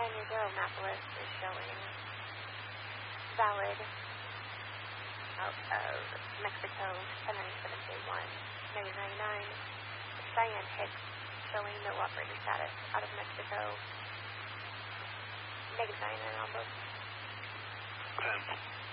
Pioneer Dale Annapolis is showing valid out of Mexico, 1097J1, negative 99. Cheyenne Hicks showing no operator status out of Mexico, negative 99 on both. Okay.